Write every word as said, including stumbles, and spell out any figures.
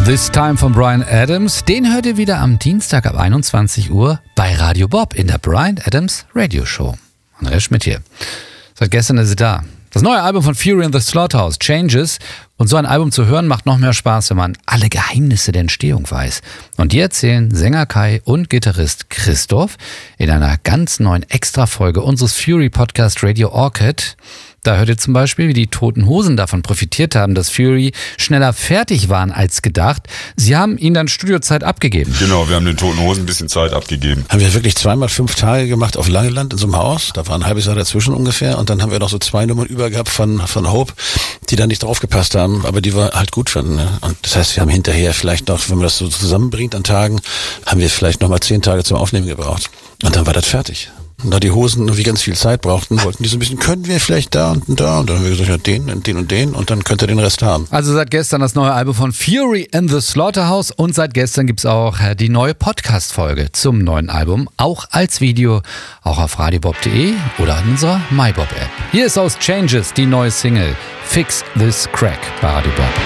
This Time von Bryan Adams. Den hört ihr wieder am Dienstag ab einundzwanzig Uhr bei Radio Bob in der Bryan Adams Radio Show. Andreas Schmidt hier. Seit gestern ist sie da. Das neue Album von Fury and the Slaughterhouse, Changes. Und so ein Album zu hören macht noch mehr Spaß, wenn man alle Geheimnisse der Entstehung weiß. Und die erzählen Sänger Kai und Gitarrist Christoph in einer ganz neuen Extra-Folge unseres Fury-Podcast Radio Orchid. Da hört ihr zum Beispiel, wie die Toten Hosen davon profitiert haben, dass Fury schneller fertig waren als gedacht. Sie haben ihnen dann Studiozeit abgegeben. Genau, wir haben den Toten Hosen ein bisschen Zeit abgegeben. Haben wir wirklich zweimal fünf Tage gemacht auf Langeland in so einem Haus. Da war ein halbes Jahr dazwischen ungefähr. Und dann haben wir noch so zwei Nummern über gehabt von, von Hope, die da nicht draufgepasst haben, aber die wir halt gut fanden. Ne? Und das heißt, wir haben hinterher vielleicht noch, wenn man das so zusammenbringt an Tagen, haben wir vielleicht noch mal zehn Tage zum Aufnehmen gebraucht. Und dann war das fertig. Und da die Hosen irgendwie ganz viel Zeit brauchten, wollten die so ein bisschen, können wir vielleicht da und da? Und dann haben wir gesagt, ja, den und den und den und dann könnt ihr den Rest haben. Also seit gestern das neue Album von Fury and the Slaughterhouse und seit gestern gibt's auch die neue Podcast-Folge zum neuen Album, auch als Video, auch auf radiobob punkt de oder in unserer MyBob-App. Hier ist aus Changes die neue Single Fix This Crack bei Radio Bob.